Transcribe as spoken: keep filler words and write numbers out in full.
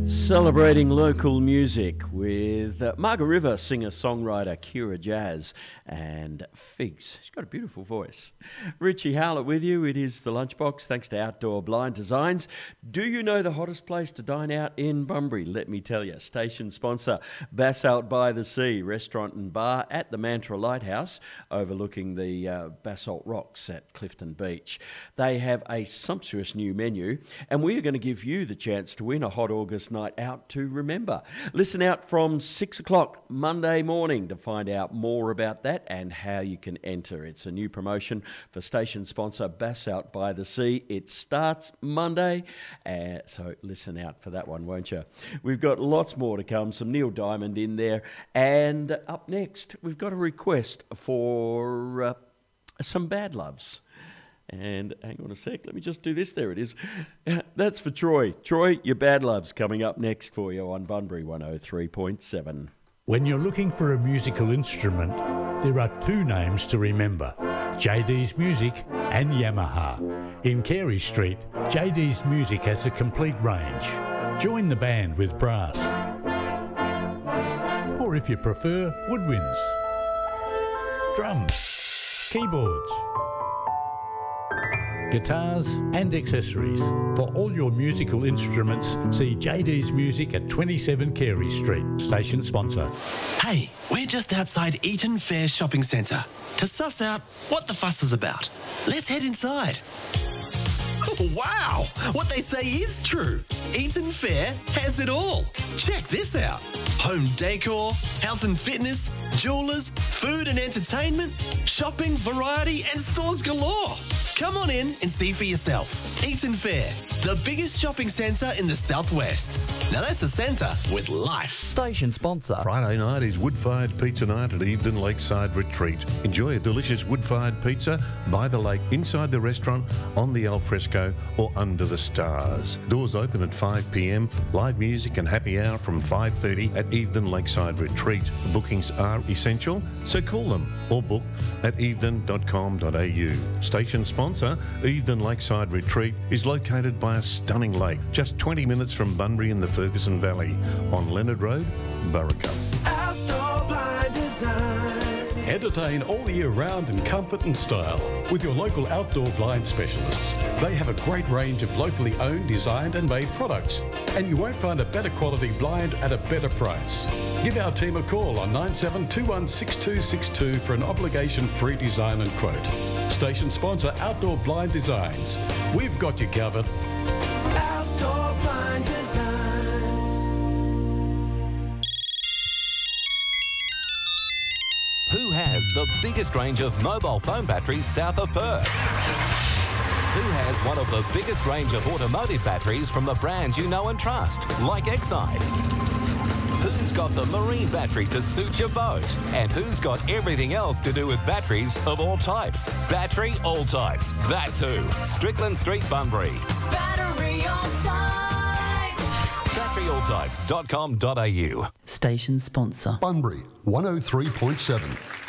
Celebrating local music with uh, Margaret River singer-songwriter Kira Jazz and Figs. She's got a beautiful voice. Richie Howlett with you. It is The Lunchbox, thanks to Outdoor Blind Designs. Do you know the hottest place to dine out in Bunbury? Let me tell you. Station sponsor, Basalt by the Sea, restaurant and bar at the Mantra Lighthouse, overlooking the uh, Basalt Rocks at Clifton Beach. They have a sumptuous new menu, and we are going to give you the chance to win a hot August night out to remember. Listen out from six o'clock Monday morning to find out more about that and how you can enter. It's a new promotion for station sponsor Basalt by the Sea. It starts Monday, uh, so listen out for that one, won't you? We've got lots more to come, some Neil Diamond in there, and up next we've got a request for uh, some Bad Loves. And hang on a sec, let me just do this. There it is. That's for Troy. Troy, your Bad Loves coming up next for you on Bunbury one oh three point seven. When you're looking for a musical instrument, there are two names to remember, J D's Music and Yamaha. In Carey Street, J D's Music has a complete range. Join the band with brass. Or if you prefer, woodwinds, drums, keyboards, guitars and accessories. For all your musical instruments, see J D's Music at twenty-seven Carey Street, station sponsor. Hey, we're just outside Eaton Fair Shopping Centre to suss out what the fuss is about. Let's head inside. Wow, what they say is true. Eaton Fair has it all. Check this out. Home decor, health and fitness, jewellers, food and entertainment, shopping, variety and stores galore. Come on in and see for yourself. Eaton Fair, the biggest shopping centre in the southwest. Now that's a centre with life. Station sponsor. Friday night is wood-fired pizza night at Evedon Lakeside Retreat. Enjoy a delicious wood-fired pizza by the lake, inside the restaurant, on the alfresco or under the stars. Doors open at five p m, live music and happy hour from five thirty at Evedon Lakeside Retreat. Bookings are essential, so call them or book at evedon dot com dot a u. Station sponsor, Evedon Lakeside Retreat, is located by a stunning lake, just twenty minutes from Bunbury in the Ferguson Valley, on Leonard Road, Burracup. Outdoor Blind Design. Entertain all year round in comfort and style with your local outdoor blind specialists. They have a great range of locally owned, designed and made products, and you won't find a better quality blind at a better price. Give our team a call on nine seven two one six two six two for an obligation-free design and quote. Station sponsor Outdoor Blind Designs. We've got you covered. Outdoor Blind Designs. Who has the biggest range of mobile phone batteries south of Perth? Who has one of the biggest range of automotive batteries from the brands you know and trust, like Exide? Who's got the marine battery to suit your boat? And who's got everything else to do with batteries of all types? Battery All Types. That's who. Strickland Street, Bunbury. Battery All Types. battery all types dot com dot a u. Station sponsor. Bunbury one oh three point seven.